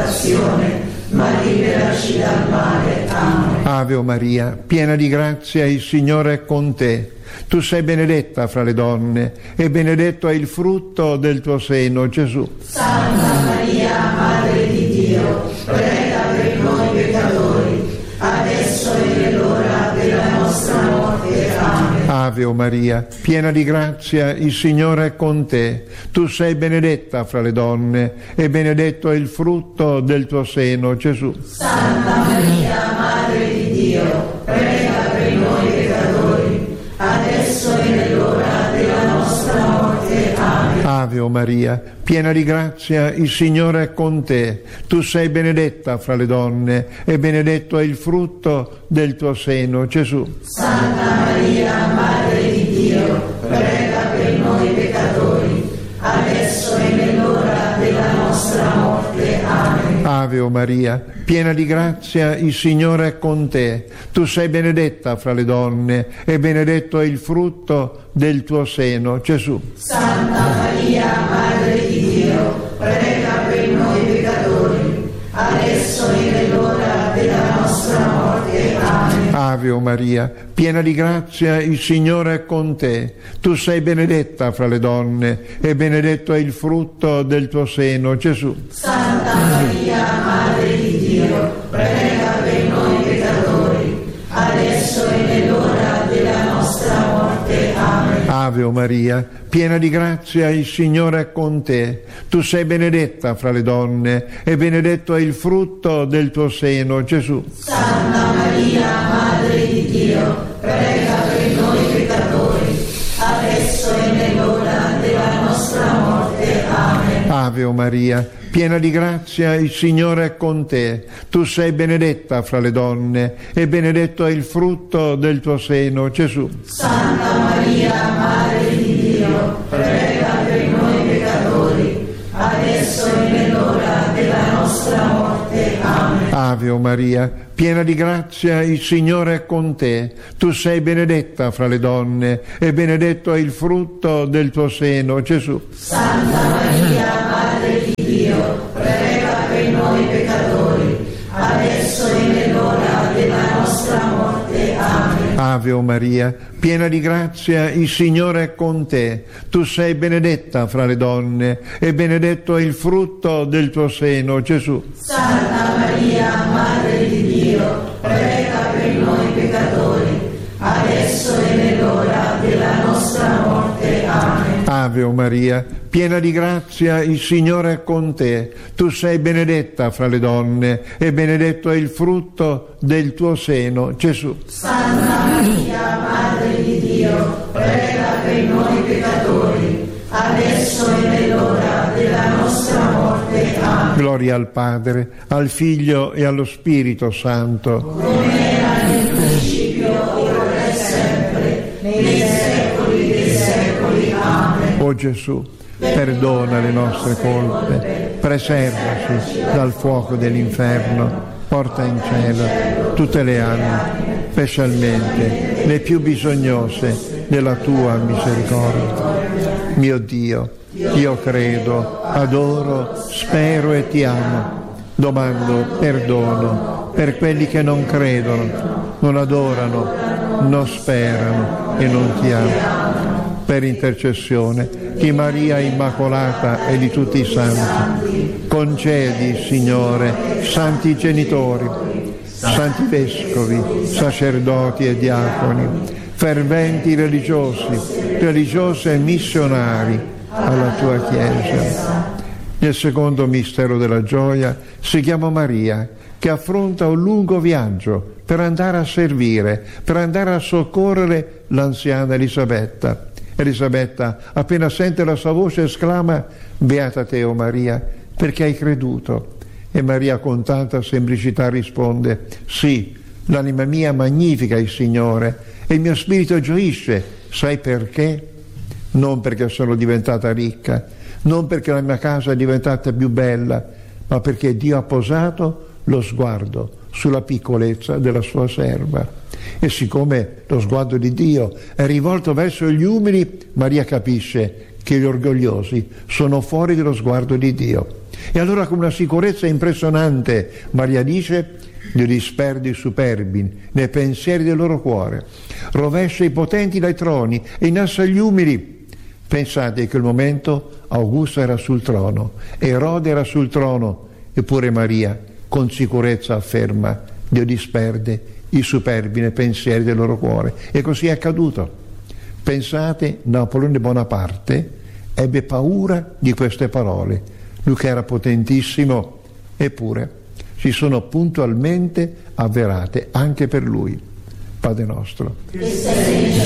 tentazione, ma liberaci dal male. Amen. Ave o Maria, piena di grazia, il Signore è con te. Tu sei benedetta fra le donne e benedetto è il frutto del tuo seno, Gesù. Santa Maria, Madre di Dio, prega per noi peccatori, adesso e nell'ora della nostra morte. Amen. Ave o Maria, piena di grazia, il Signore è con te. Tu sei benedetta fra le donne e benedetto è il frutto del tuo seno, Gesù. Santa Maria, Madre di Dio, prega per noi peccatori, adesso e nell'ora della nostra morte. Amen. Ave o Maria, piena di grazia, il Signore è con te. Tu sei benedetta fra le donne e benedetto è il frutto del tuo seno, Gesù. Santa Maria, Madre di Dio, prega per noi peccatori, adesso e nell'ora della nostra morte. Amen. Ave o Maria, piena di grazia, il Signore è con te. Tu sei benedetta fra le donne e benedetto è il frutto del tuo seno, Gesù. Santa Maria, Madre di Dio, prega per noi peccatori, adesso e nell'ora della nostra morte. Amen. Ave o Maria, piena di grazia, il Signore è con te. Tu sei benedetta fra le donne e benedetto è il frutto del tuo seno, Gesù. Santa Maria, Madre di Dio, prega per noi peccatori, adesso e nell'ora della nostra morte. Amen. Ave o Maria, piena di grazia, il Signore è con te. Tu sei benedetta fra le donne e benedetto è il frutto del tuo seno, Gesù. Santa Maria, Madre di Dio, prega per noi peccatori, adesso e nell'ora della nostra morte. Amen. Ave o Maria, piena di grazia, il Signore è con te. Tu sei benedetta fra le donne e benedetto è il frutto del tuo seno, Gesù. Santa Maria, Madre di Dio, prega per noi peccatori, adesso e nell'ora della nostra morte. Amen. Ave o Maria, piena di grazia, il Signore è con te. Tu sei benedetta fra le donne e benedetto è il frutto del tuo seno, Gesù. Santa Maria, Madre di Dio, prega per noi peccatori, adesso e nell'ora della nostra morte. Amen. Ave o Maria, piena di grazia, il Signore è con te. Tu sei benedetta fra le donne e benedetto è il frutto del tuo seno, Gesù. Santa Maria, Madre di Dio, prega per noi peccatori, adesso e nell'ora della nostra morte. Amen. Ave o Maria, piena di grazia, il Signore è con te. Tu sei benedetta fra le donne e benedetto è il frutto del tuo seno, Gesù. Santa Maria, Madre di Dio, prega per noi peccatori, adesso e nell'ora della nostra morte. Amen. Gloria al Padre, al Figlio e allo Spirito Santo. Come era nel principio, ora e sempre, nei secoli dei secoli. Amen. O Gesù, perdona le nostre colpe, preservaci dal fuoco dell'inferno, porta in cielo tutte le anime, specialmente le più bisognose della tua misericordia. Mio Dio, io credo, adoro, spero e ti amo. Domando perdono per quelli che non credono, non adorano, non sperano e non ti amano. Per intercessione di Maria Immacolata e di tutti i santi, concedi, Signore, santi genitori, santi vescovi, sacerdoti e diaconi, ferventi religiosi, religiose e missionari alla tua Chiesa. Nel secondo mistero della gioia seguiamo Maria, che affronta un lungo viaggio per andare a servire, per andare a soccorrere l'anziana Elisabetta. Elisabetta, appena sente la sua voce, esclama: Beata te, o Maria, perché hai creduto. E Maria con tanta semplicità risponde: Sì, l'anima mia magnifica il Signore e il mio spirito gioisce. Sai perché? Non perché sono diventata ricca, non perché la mia casa è diventata più bella, ma perché Dio ha posato lo sguardo sulla piccolezza della sua serva. E siccome lo sguardo di Dio è rivolto verso gli umili, Maria capisce che gli orgogliosi sono fuori dello sguardo di Dio. E allora, con una sicurezza impressionante, Maria dice: Dio disperde i superbi nei pensieri del loro cuore, rovescia i potenti dai troni e innalza gli umili. Pensate che in quel momento Augusto era sul trono, Erode era sul trono, eppure Maria con sicurezza afferma: Dio disperde i superbi nei pensieri del loro cuore. E così è accaduto. Pensate, Napoleone Bonaparte ebbe paura di queste parole, lui che era potentissimo, eppure si sono puntualmente avverate anche per lui. Padre nostro, che sei